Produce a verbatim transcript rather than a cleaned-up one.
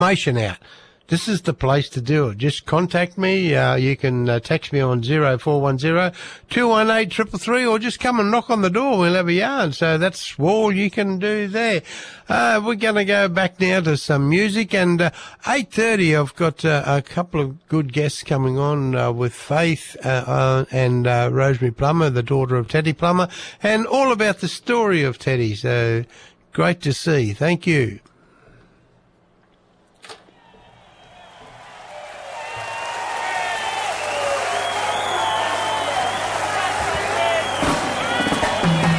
information out. This is the place to do it. Just contact me. Uh, you can uh, text me on zero four one zero, two one eight, three three three, or just come and knock on the door. We'll have a yarn. So that's all you can do there. Uh, we're going to go back now to some music. And uh, eight thirty, I've got uh, a couple of good guests coming on uh, with Faith uh, uh, and uh, Rosemary Plummer, the daughter of Teddy Plummer, and all about the story of Teddy. So great to see. Thank you.